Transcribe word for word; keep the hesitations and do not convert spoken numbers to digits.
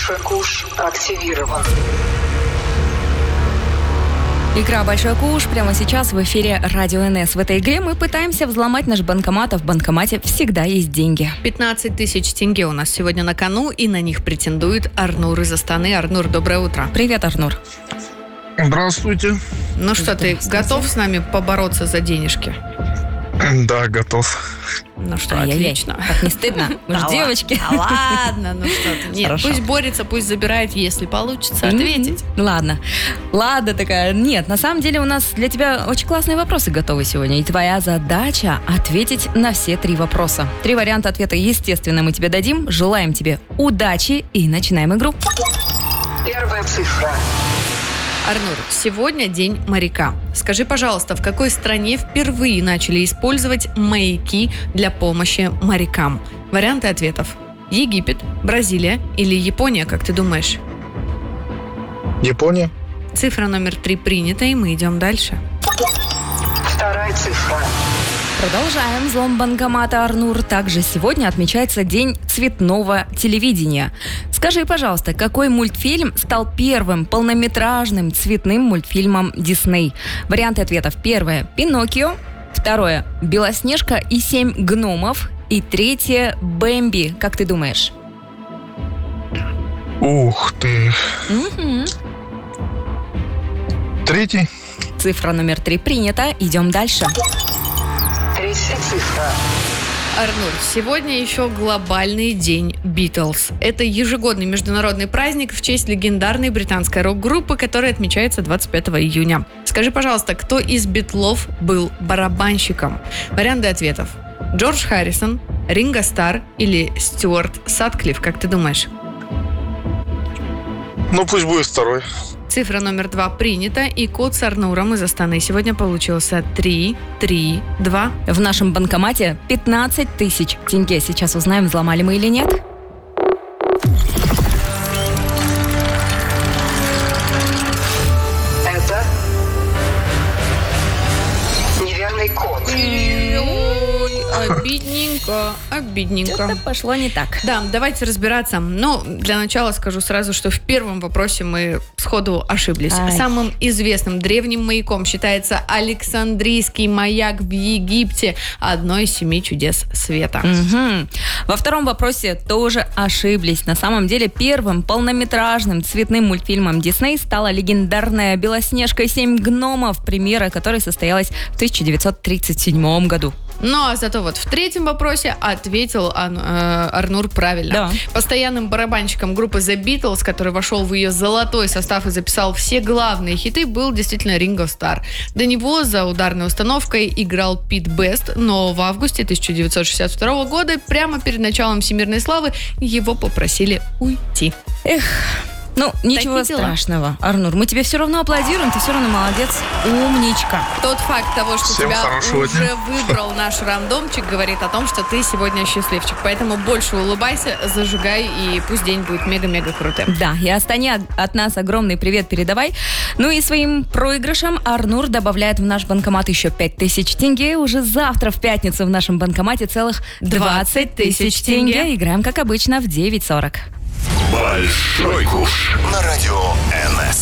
Большой куш активирован. Игра «Большой куш» прямо сейчас в эфире Радио эн эс. В этой игре мы пытаемся взломать наш банкомат, а в банкомате всегда есть деньги. пятнадцать тысяч тенге у нас сегодня на кону, и на них претендует Арнур из Астаны. Арнур, доброе утро. Привет, Арнур. Здравствуйте. Ну что, ты готов с нами побороться за денежки? Да, готов. Ну что, Ай-яй-яй. отлично. Как не стыдно? Мы же девочки. А ладно, ну что ты. Нет, Хорошо. пусть борется, пусть забирает, если получится ответить. Ладно. Ладно такая. Нет, на самом деле у нас для тебя очень классные вопросы готовы сегодня. И твоя задача ответить на все три вопроса. Три варианта ответа, естественно, мы тебе дадим. Желаем тебе удачи и начинаем игру. Первая цифра. Арнур, сегодня день моряка. Скажи, пожалуйста, в какой стране впервые начали использовать маяки для помощи морякам? Варианты ответов. Египет, Бразилия или Япония, как ты думаешь? Япония? Цифра номер три принята, и мы идем дальше. Вторая цифра. Продолжаем взлом банкомата, Арнур. Также сегодня отмечается День цветного телевидения. Скажи, пожалуйста, какой мультфильм стал первым полнометражным цветным мультфильмом Дисней? Варианты ответов. Первое – «Пиноккио». Второе – «Белоснежка и семь гномов». И третье – «Бэмби». Как ты думаешь? Ух ты. Мгм. Третий? Цифра номер три принята. Идем дальше. Третья цифра. Арнур, сегодня еще глобальный день Битлз. Это ежегодный международный праздник в честь легендарной британской рок-группы, который отмечается двадцать пятого июня. Скажи, пожалуйста, кто из Битлов был барабанщиком? Варианты ответов. Джордж Харрисон, Ринго Стар или Стюарт Сатклифф, как ты думаешь? Ну, пусть будет второй. Цифра номер два принята, и код с Арнуром из Астаны сегодня получился три, три, два. В нашем банкомате пятнадцать тысяч тенге. Сейчас узнаем, взломали мы или нет. Это неверный код. Ой, обидненько, обидненько. Что-то пошло не так. Да, давайте разбираться. Ну, для начала скажу сразу, что в первом вопросе мы сходу ошиблись. Ай. Самым известным древним маяком считается Александрийский маяк в Египте, одно из семи чудес света. Мгм. Во втором вопросе тоже ошиблись. На самом деле первым полнометражным цветным мультфильмом Дисней стала легендарная «Белоснежка и семь гномов», премьера которой состоялась в тысяча девятьсот тридцать седьмом году. Ну, а зато вот в третьем вопросе ответил Ан- э, Арнур правильно. Да. Постоянным барабанщиком группы The Beatles, который вошел в ее золотой состав и записал все главные хиты, был действительно Ринго Стар. До него за ударной установкой играл Пит Бест, но в августе тысяча девятьсот шестьдесят второго года, прямо перед началом всемирной славы, его попросили уйти. Эх, ну, ничего Такие дела. страшного. Арнур, мы тебе все равно аплодируем, ты все равно молодец, умничка. Тот факт того, что Всем тебя хорошего уже дня. выбрал наш рандомчик, говорит о том, что ты сегодня счастливчик. Поэтому больше улыбайся, зажигай, и пусть день будет мега-мега крутым. Да, и Астане от нас огромный привет передавай. Ну и своим проигрышем Арнур добавляет в наш банкомат еще пять тысяч тенге. Уже завтра в пятницу в нашем банкомате целых двадцать тысяч тенге. Играем, как обычно, в девять сорок. Большой куш на радио эн эс.